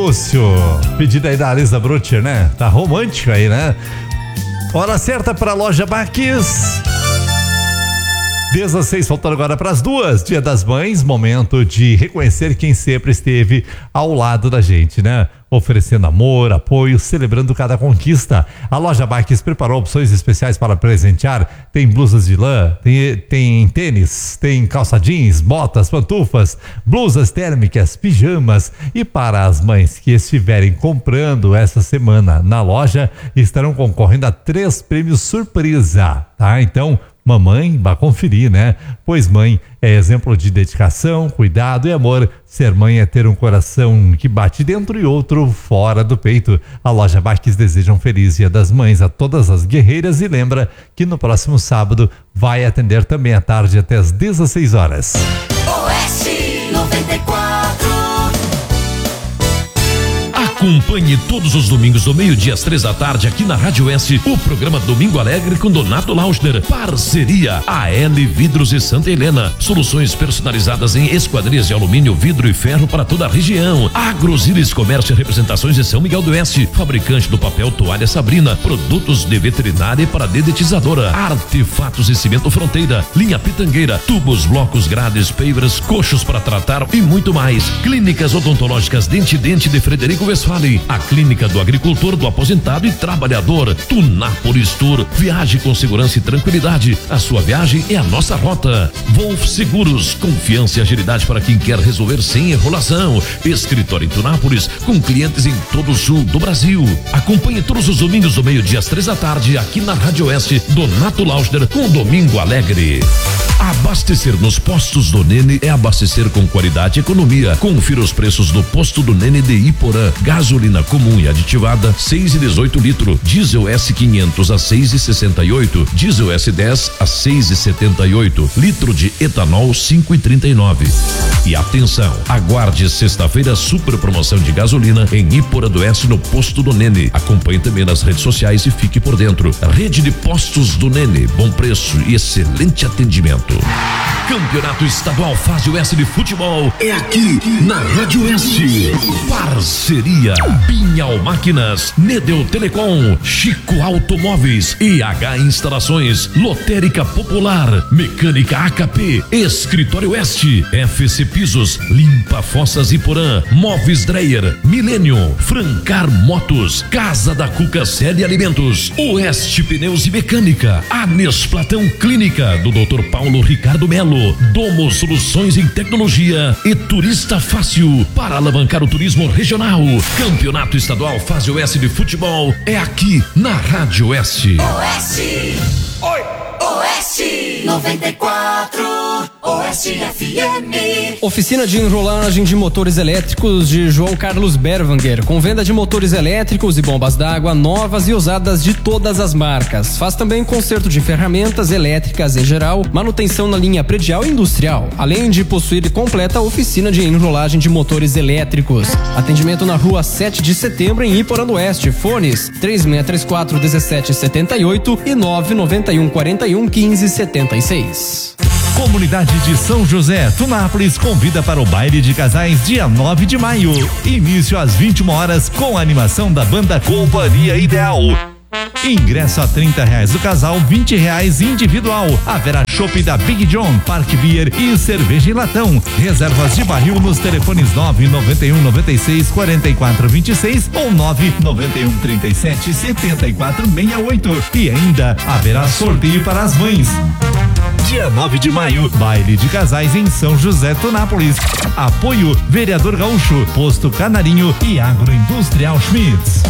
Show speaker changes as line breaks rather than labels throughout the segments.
Lúcio. Pedida aí da Alisa Brutcher, né? Tá romântico aí, né? Hora certa para a loja Baques. 16, faltando agora para as 2, Dia das Mães, momento de reconhecer quem sempre esteve ao lado da gente, né? Oferecendo amor, apoio, celebrando cada conquista. A loja Baques preparou opções especiais para presentear. Tem blusas de lã, tem tênis, tem calça jeans, botas, pantufas, blusas térmicas, pijamas. E para as mães que estiverem comprando essa semana na loja, estarão concorrendo a 3 prêmios surpresa, tá? Então, mamãe, vá conferir, né? Pois mãe é exemplo de dedicação, cuidado e amor. Ser mãe é ter um coração que bate dentro e outro fora do peito. A loja Baques deseja um feliz Dia das Mães a todas as guerreiras e lembra que no próximo sábado vai atender também à tarde até às 16 horas.
Oeste 94.
Acompanhe todos os domingos do meio-dia às 3 da tarde aqui na Rádio Oeste o programa Domingo Alegre com Donato Lauschner. Parceria AL Vidros e Santa Helena. Soluções personalizadas em esquadrias de alumínio, vidro e ferro para toda a região. Agrosilis Comércio e Representações de São Miguel do Oeste. Fabricante do papel Toalha Sabrina. Produtos de veterinária e para dedetizadora. Artefatos e Cimento Fronteira. Linha Pitangueira. Tubos, blocos, grades, peivras, coxos para tratar e muito mais. Clínicas odontológicas Dente de Frederico Westphalen. A clínica do agricultor, do aposentado e trabalhador. Tunápolis Tour. Viaje com segurança e tranquilidade. A sua viagem é a nossa rota. Wolf Seguros. Confiança e agilidade para quem quer resolver sem enrolação. Escritório em Tunápolis com clientes em todo o sul do Brasil. Acompanhe todos os domingos do meio-dia às 3 da tarde aqui na Rádio Oeste. Donato Lauschner com Domingo Alegre. Abastecer nos postos do Nene é abastecer com qualidade e economia. Confira os preços do posto do Nene de Iporã. Gasolina comum e aditivada 6,18 litro. Diesel S500 a 6,68. Diesel S10 a 6,78. Litro de etanol 5,39. E atenção, aguarde sexta-feira super promoção de gasolina em Iporã do Oeste no posto do Nene. Acompanhe também nas redes sociais e fique por dentro. Rede de postos do Nene, bom preço e excelente atendimento. Campeonato Estadual Fase Oeste de Futebol é aqui na Rádio Oeste. Parceria Pinhal Máquinas, Nedel Telecom, Chico Automóveis, IH Instalações, Lotérica Popular, Mecânica AKP, Escritório Oeste, FC Pisos, Limpa Fossas Iporã, Móveis Dreyer, Milênio, Francar Motos, Casa da Cuca Série Alimentos, Oeste Pneus e Mecânica, Anes Platão Clínica do Dr. Paulo Ricardo Melo, Domo Soluções em Tecnologia e Turista Fácil para alavancar o turismo regional. Campeonato Estadual Fase Oeste de Futebol é aqui na Rádio Oeste.
Oeste. Oi. Oeste 94. Oeste FM.
Oficina de enrolagem de motores elétricos de João Carlos Berwanger, com venda de motores elétricos e bombas d'água novas e usadas de todas as marcas. Faz também conserto de ferramentas elétricas em geral, manutenção na linha predial e industrial, além de possuir completa oficina de enrolagem de motores elétricos. Atendimento na rua 7 de setembro em Iporã do Oeste. Fones 3634-1778 e 99141-1576.
Comunidade de São José, Tunápolis convida para o baile de casais dia 9 de maio. Início às 21 horas com a animação da banda Companhia Ideal. Ingresso a R$30 do casal, R$20 individual. Haverá chopp da Big John, Park Beer e cerveja em latão. Reservas de barril nos telefones 99196-4426 ou 99137-7468. E ainda haverá sorteio para as mães. Dia 9 de maio, baile de casais em São José, Tunápolis. Apoio Vereador Gaúcho, Posto Canarinho e Agroindustrial Schmitz.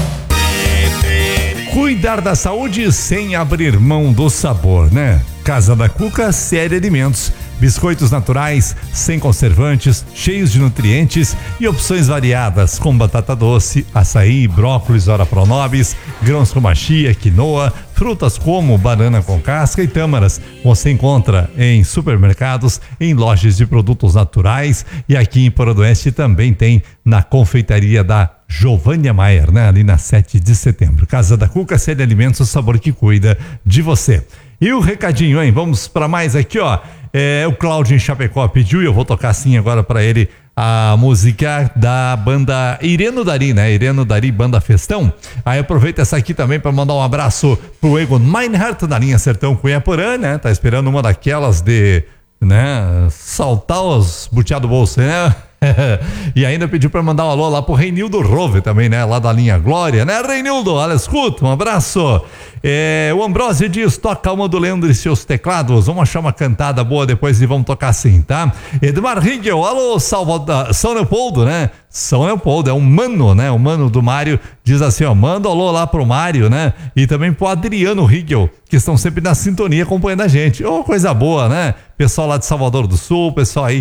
Cuidar da saúde sem abrir mão do sabor, né? Casa da Cuca Série Alimentos. Biscoitos naturais, sem conservantes, cheios de nutrientes e opções variadas com batata doce, açaí, brócolis, ora pronobis, grãos como chia, quinoa, frutas como banana com casca e tâmaras. Você encontra em supermercados, em lojas de produtos naturais e aqui em Iporã do Oeste também tem na confeitaria da Giovânia Maier, né? Ali na 7 de setembro. Casa da Cuca Série Alimentos, o sabor que cuida de você. E o recadinho, hein? Vamos para mais aqui, ó. O Cláudio em Chapecó pediu e eu vou tocar assim agora para ele a música da banda Ireno Dari, né? Ireno Dari, Banda Festão. Aí aproveita essa aqui também para mandar um abraço pro Egon Meinhardt da linha Sertão Cunhaporã, né? Tá esperando uma daquelas de, né, saltar os butiá do bolso, né? E ainda pediu para mandar um alô lá pro Reinildo Rove também, né? Lá da linha Glória, né? Reinildo, olha, escuta, um abraço. O Ambrosio diz, toca uma do Leandro e seus teclados. Vamos achar uma cantada boa depois e vamos tocar assim, tá? Edmar Rigel, alô, São Leopoldo, né? São Leopoldo, é um mano, né? O mano do Mário diz assim, ó, manda alô lá pro Mário, né? E também pro Adriano Rigel, que estão sempre na sintonia acompanhando a gente. Ô, coisa boa, né? Pessoal lá de Salvador do Sul, pessoal aí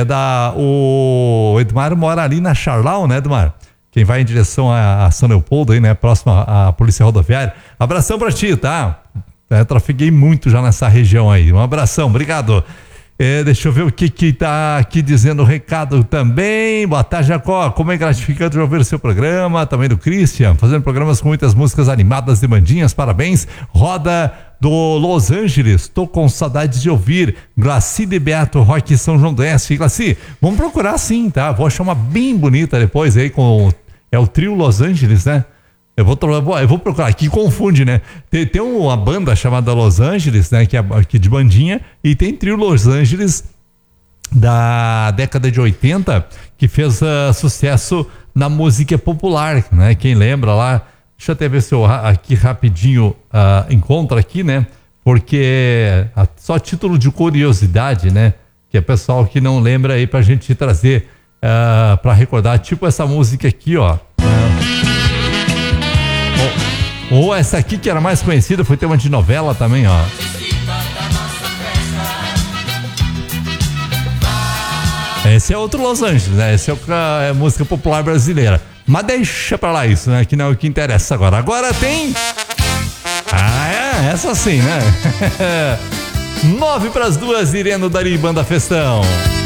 o Edmar mora ali na Charlau, né, Edmar? Quem vai em direção a São Leopoldo aí, né? Próximo à Polícia Rodoviária. Abração pra ti, tá? Trafeguei muito já nessa região aí. Um abração, obrigado. Deixa eu ver o que tá aqui dizendo o recado também. Boa tarde, Jacó. Como é gratificante ouvir o seu programa, também do Christian, fazendo programas com muitas músicas animadas, demandinhas, parabéns. Roda do Los Angeles, tô com saudades de ouvir. Glaci de Beato, Rock São João do Oeste. Glaci, vamos procurar sim, tá? Vou achar uma bem bonita depois aí com o trio Los Angeles, né? Eu vou procurar aqui, confunde, né? Tem uma banda chamada Los Angeles, né? Que é de bandinha, e tem trio Los Angeles da década de 80 que fez sucesso na música popular, né? Quem lembra lá? Deixa eu até ver se eu aqui rapidinho encontro aqui, né? Porque só título de curiosidade, né? Que é pessoal que não lembra aí pra gente trazer pra recordar, tipo essa música aqui, ó. Ou essa aqui que era mais conhecida, foi tema de novela também, ó. Esse é outro Los Angeles, né? Esse é música popular brasileira. Mas deixa pra lá isso, né? Que não é o que interessa agora. Agora tem... essa sim, né? 9 pras 2, Ireno Dari, Banda Festão.